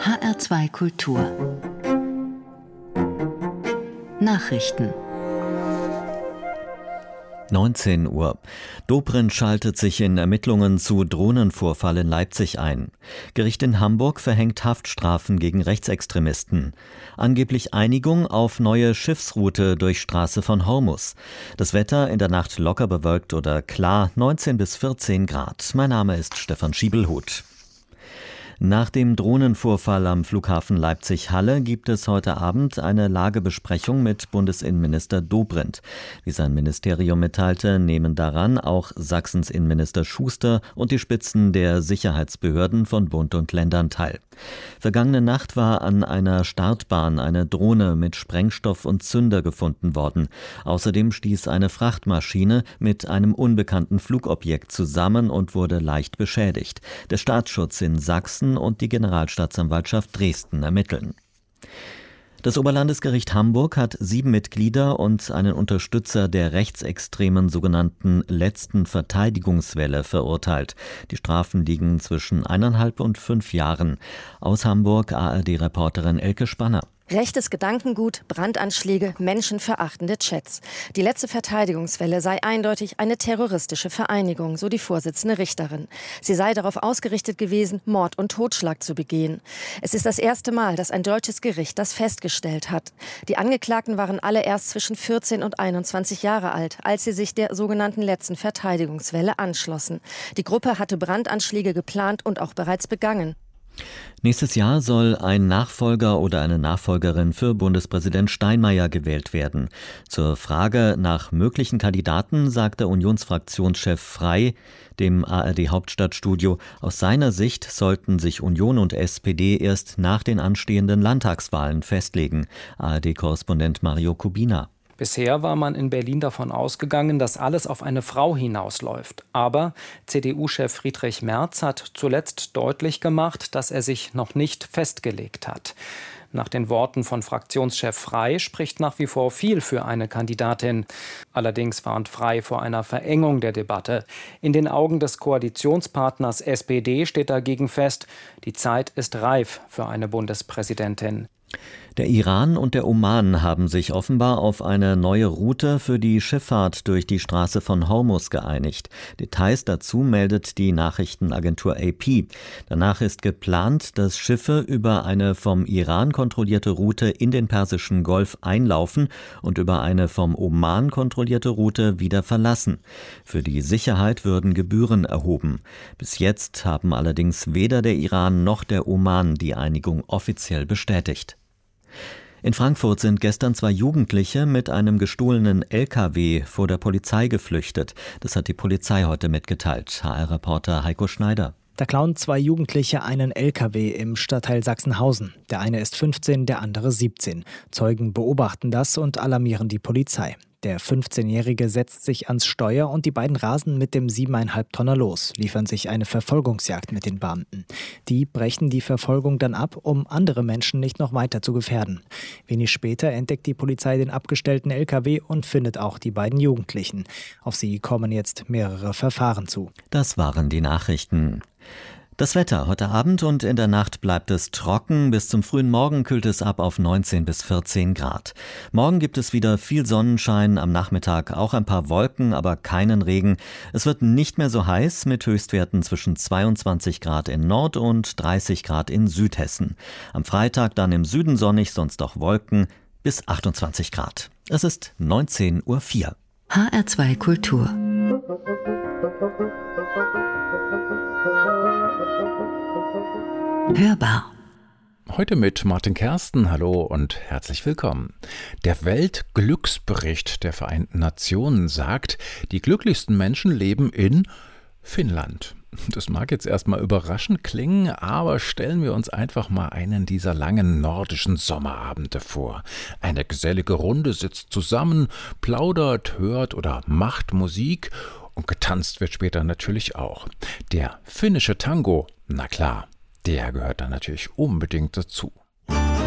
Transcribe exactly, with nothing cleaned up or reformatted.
H R zwei Kultur Nachrichten neunzehn Uhr. Dobrindt schaltet sich in Ermittlungen zu Drohnenvorfall in Leipzig ein. Gericht in Hamburg verhängt Haftstrafen gegen Rechtsextremisten. Angeblich Einigung auf neue Schiffsroute durch Straße von Hormuz. Das Wetter in der Nacht locker bewölkt oder klar, neunzehn bis vierzehn Grad. Mein Name ist Stefan Schiebelhuth. Nach dem Drohnenvorfall am Flughafen Leipzig-Halle gibt es heute Abend eine Lagebesprechung mit Bundesinnenminister Dobrindt. Wie sein Ministerium mitteilte, nehmen daran auch Sachsens Innenminister Schuster und die Spitzen der Sicherheitsbehörden von Bund und Ländern teil. Vergangene Nacht war an einer Startbahn eine Drohne mit Sprengstoff und Zünder gefunden worden. Außerdem stieß eine Frachtmaschine mit einem unbekannten Flugobjekt zusammen und wurde leicht beschädigt. Der Staatsschutz in Sachsen und die Generalstaatsanwaltschaft Dresden ermitteln. Das Oberlandesgericht Hamburg hat sieben Mitglieder und einen Unterstützer der rechtsextremen sogenannten letzten Verteidigungswelle verurteilt. Die Strafen liegen zwischen eineinhalb und fünf Jahren. Aus Hamburg A R D-Reporterin Elke Spanner. Rechtes Gedankengut, Brandanschläge, menschenverachtende Chats. Die letzte Verteidigungswelle sei eindeutig eine terroristische Vereinigung, so die Vorsitzende Richterin. Sie sei darauf ausgerichtet gewesen, Mord und Totschlag zu begehen. Es ist das erste Mal, dass ein deutsches Gericht das festgestellt hat. Die Angeklagten waren alle erst zwischen vierzehn und einundzwanzig Jahre alt, als sie sich der sogenannten letzten Verteidigungswelle anschlossen. Die Gruppe hatte Brandanschläge geplant und auch bereits begangen. Nächstes Jahr soll ein Nachfolger oder eine Nachfolgerin für Bundespräsident Steinmeier gewählt werden. Zur Frage nach möglichen Kandidaten sagte Unionsfraktionschef Frey dem A R D-Hauptstadtstudio, aus seiner Sicht sollten sich Union und S P D erst nach den anstehenden Landtagswahlen festlegen. A R D-Korrespondent Mario Kubina. Bisher war man in Berlin davon ausgegangen, dass alles auf eine Frau hinausläuft. Aber C D U-Chef Friedrich Merz hat zuletzt deutlich gemacht, dass er sich noch nicht festgelegt hat. Nach den Worten von Fraktionschef Frey spricht nach wie vor viel für eine Kandidatin. Allerdings warnt Frey vor einer Verengung der Debatte. In den Augen des Koalitionspartners S P D steht dagegen fest, die Zeit ist reif für eine Bundespräsidentin. Der Iran und der Oman haben sich offenbar auf eine neue Route für die Schifffahrt durch die Straße von Hormuz geeinigt. Details dazu meldet die Nachrichtenagentur A P. Danach ist geplant, dass Schiffe über eine vom Iran kontrollierte Route in den Persischen Golf einlaufen und über eine vom Oman kontrollierte Route wieder verlassen. Für die Sicherheit würden Gebühren erhoben. Bis jetzt haben allerdings weder der Iran noch der Oman die Einigung offiziell bestätigt. In Frankfurt sind gestern zwei Jugendliche mit einem gestohlenen L K W vor der Polizei geflüchtet. Das hat die Polizei heute mitgeteilt. H R-Reporter Heiko Schneider. Da klauen zwei Jugendliche einen L K W im Stadtteil Sachsenhausen. Der eine ist fünfzehn, der andere siebzehn. Zeugen beobachten das und alarmieren die Polizei. Der fünfzehnjährige setzt sich ans Steuer und die beiden rasen mit dem siebeneinhalb Tonner los, liefern sich eine Verfolgungsjagd mit den Beamten. Die brechen die Verfolgung dann ab, um andere Menschen nicht noch weiter zu gefährden. Wenig später entdeckt die Polizei den abgestellten L K W und findet auch die beiden Jugendlichen. Auf sie kommen jetzt mehrere Verfahren zu. Das waren die Nachrichten. Das Wetter heute Abend und in der Nacht bleibt es trocken. Bis zum frühen Morgen kühlt es ab auf neunzehn bis vierzehn Grad. Morgen gibt es wieder viel Sonnenschein, am Nachmittag auch ein paar Wolken, aber keinen Regen. Es wird nicht mehr so heiß mit Höchstwerten zwischen zweiundzwanzig Grad in Nord- und dreißig Grad in Südhessen. Am Freitag dann im Süden sonnig, sonst auch Wolken bis achtundzwanzig Grad. Es ist neunzehn Uhr vier. H R zwei Kultur Hörbar. Heute mit Martin Kersten. Hallo und herzlich willkommen. Der Weltglücksbericht der Vereinten Nationen sagt, die glücklichsten Menschen leben in Finnland. Das mag jetzt erstmal überraschend klingen, aber stellen wir uns einfach mal einen dieser langen nordischen Sommerabende vor. Eine gesellige Runde sitzt zusammen, plaudert, hört oder macht Musik und getanzt wird später natürlich auch. Der finnische Tango, na klar. Der gehört dann natürlich unbedingt dazu.